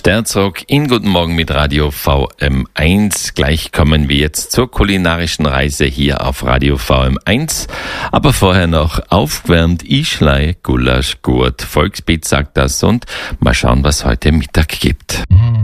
Der Zurück in Guten Morgen mit Radio VM1. Gleich kommen wir jetzt zur kulinarischen Reise hier auf Radio VM1. Aber vorher noch aufgewärmt Ischlei, Gulasch, Gurt, Volksbeet sagt das und mal schauen, was heute Mittag gibt.